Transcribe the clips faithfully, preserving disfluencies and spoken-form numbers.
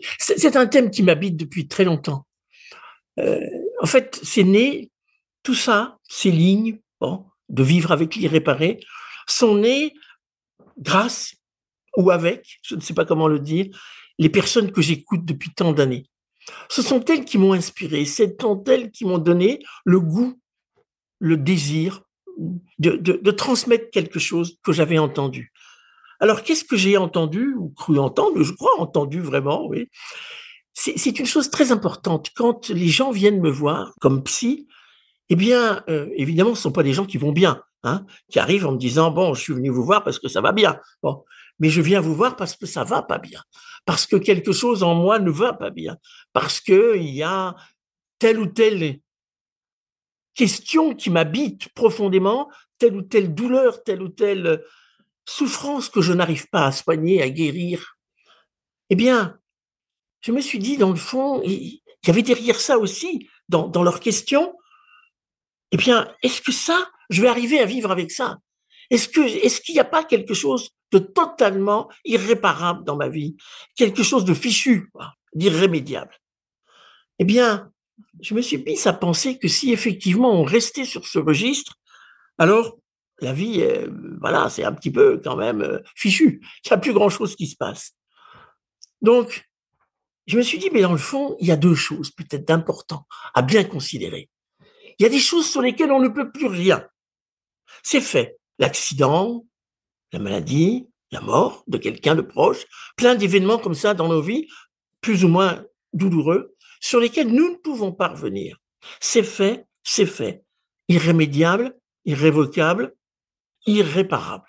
C'est c'est un thème qui m'habite depuis très longtemps. Heu, en fait, c'est né tout ça, ces lignes, bon, de vivre avec l'irréparé, sont nées grâce ou avec, je ne sais pas comment le dire, les personnes que j'écoute depuis tant d'années. Ce sont elles qui m'ont inspiré, ce sont elles qui m'ont donné le goût, le désir de de de transmettre quelque chose que j'avais entendu. Alors qu'est-ce que j'ai entendu ou cru entendre? Je crois entendu vraiment, oui. C'est c'est une chose très importante. Quand les gens viennent me voir comme psy, eh bien, heu, évidemment, ce sont pas des gens qui vont bien, hein, qui arrivent en me disant: «Bon, je suis venu vous voir parce que ça va bien». Bon, mais je viens vous voir parce que ça va pas bien, parce que quelque chose en moi ne va pas bien, parce qu'il y a telle ou telle question qui m'habite profondément, telle ou telle douleur, telle ou telle souffrance que je n'arrive pas à soigner, à guérir. Eh bien, je me suis dit dans le fond, il il y avait derrière ça aussi, dans dans leurs questions, eh bien, est-ce que ça, je vais arriver à vivre avec ça? Est-ce que est-ce qu'il n'y a pas quelque chose de totalement irréparable dans ma vie? Quelque chose de fichu, quoi, d'irrémédiable? Eh bien, je me suis mis à penser que si effectivement on restait sur ce registre, alors la vie, heu, voilà, c'est un petit peu quand même, heu, fichu. Il y a plus grand chose qui se passe. Donc, je me suis dit: «Mais dans le fond, il y a deux choses peut-être d'important à bien considérer. Il y a des choses sur lesquelles on ne peut plus rien. C'est fait. L'accident, la maladie, la mort de quelqu'un de proche, plein d'événements comme ça dans nos vies, plus ou moins douloureux, sur lesquels nous ne pouvons pas revenir. C'est fait, c'est fait. Irrémédiable, irrévocable, irréparable.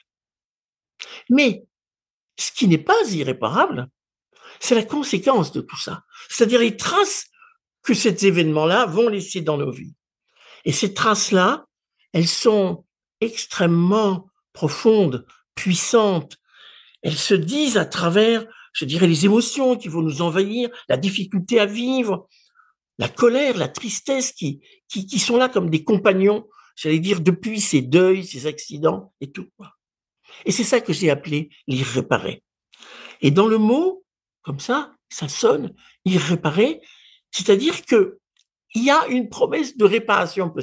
Mais ce qui n'est pas irréparable, c'est la conséquence de tout ça. C'est-à-dire les traces que ces événements-là vont laisser dans nos vies. Et ces traces-là, elles sont extrêmement profondes, puissantes. Elles se disent à travers, je dirais, les émotions qui vont nous envahir, la difficulté à vivre, la colère, la tristesse qui, qui, qui sont là comme des compagnons, j'allais dire, depuis ces deuils, ces accidents et tout. Et c'est ça que j'ai appelé l'irréparé. Et dans le mot, comme ça, ça sonne irréparé, c'est-à-dire que il y a une promesse de réparation